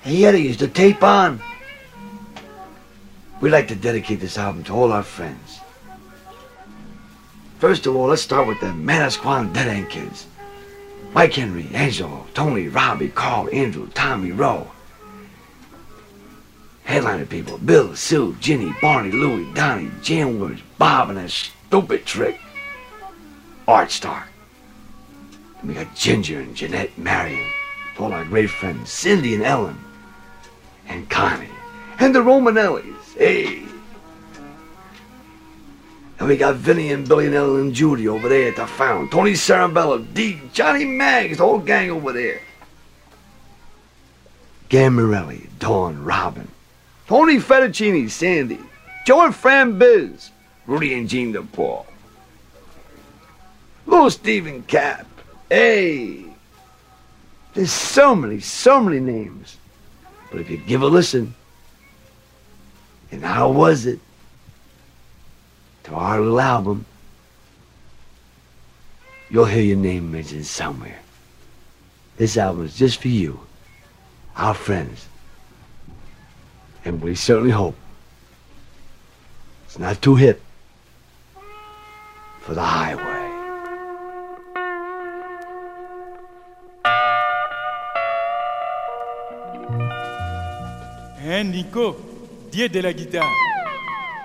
Hey Eddie, is the tape on? We'd like to dedicate this album to all our friends. First of all, let's start with the Manasquan Dead End Kids. Mike Henry, Angelo, Tony, Robbie, Carl, Andrew, Tommy, Roe. Headliner people, Bill, Sue, Ginny, Barney, Louie, Donnie, Jan Woods, Bob, and that stupid trick, Art Star. And we got Ginger and Jeanette, Marion, all our great friends, Cindy and Ellen, and Connie, and the Romanellis, hey. And we got Vinny and Billy and Ellen and Judy over there at the Fountain, Tony Sarambello, D, Johnny Maggs, the whole gang over there. Gammarelli, Dawn, Robin, Tony Fettuccini, Sandy, Joe and Fran Biz, Rudy and Gene DePaul, Little Stephen Cap, hey. There's so many names. But if you give a listen, and how was it, to our little album, you'll hear your name mentioned somewhere. This album is just for you, our friends. And we certainly hope it's not too hip for the highway. Nico, Dieu de la guitare.